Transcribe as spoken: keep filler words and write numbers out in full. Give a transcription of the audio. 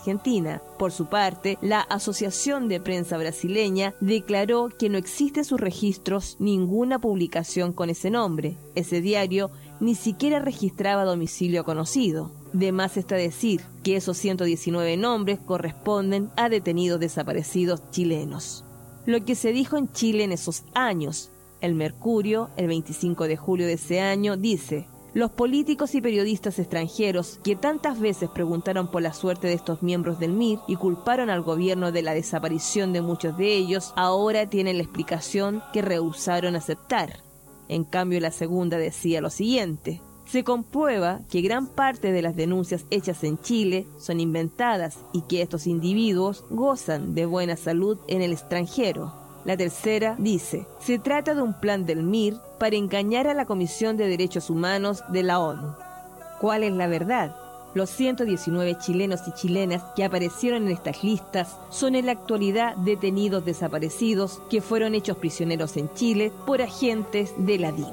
Argentina. Por su parte, la Asociación de Prensa Brasileña declaró que no existe en sus registros ninguna publicación con ese nombre. Ese diario ni siquiera registraba domicilio conocido. De más está decir que esos ciento diecinueve nombres corresponden a detenidos desaparecidos chilenos. Lo que se dijo en Chile en esos años. El Mercurio, el veinticinco de julio de ese año, dice: los políticos y periodistas extranjeros que tantas veces preguntaron por la suerte de estos miembros del M I R y culparon al gobierno de la desaparición de muchos de ellos, ahora tienen la explicación que rehusaron aceptar. En cambio, la segunda decía lo siguiente: se comprueba que gran parte de las denuncias hechas en Chile son inventadas y que estos individuos gozan de buena salud en el extranjero. La tercera dice: se trata de un plan del M I R para engañar a la Comisión de Derechos Humanos de la ONU. ¿Cuál es la verdad? Los ciento diecinueve chilenos y chilenas que aparecieron en estas listas son en la actualidad detenidos desaparecidos que fueron hechos prisioneros en Chile por agentes de la D I N.